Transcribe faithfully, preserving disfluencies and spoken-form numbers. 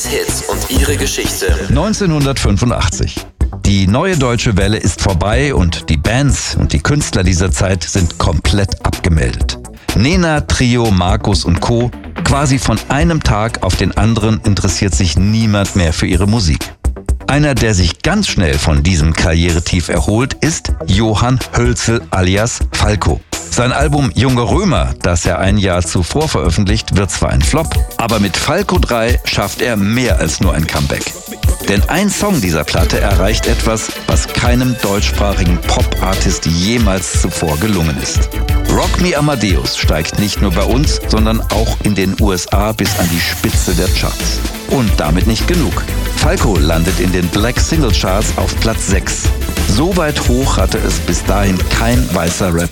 Hits und ihre Geschichte. neunzehnhundertfünfundachtzig. Die neue deutsche Welle ist vorbei und die Bands und die Künstler dieser Zeit sind komplett abgemeldet. Nena, Trio, Markus und Co. Quasi von einem Tag auf den anderen interessiert sich niemand mehr für ihre Musik. Einer, der sich ganz schnell von diesem Karrieretief erholt, ist Johann Hölzel alias Falco. Sein Album Junge Römer, das er ein Jahr zuvor veröffentlicht, wird zwar ein Flop, aber mit Falco drei schafft er mehr als nur ein Comeback. Denn ein Song dieser Platte erreicht etwas, was keinem deutschsprachigen Pop-Artist jemals zuvor gelungen ist. Rock Me Amadeus steigt nicht nur bei uns, sondern auch in den U S A bis an die Spitze der Charts. Und damit nicht genug. Falco landet in den Black Single Charts auf Platz sechs. So weit hoch hatte es bis dahin kein weißer Rapper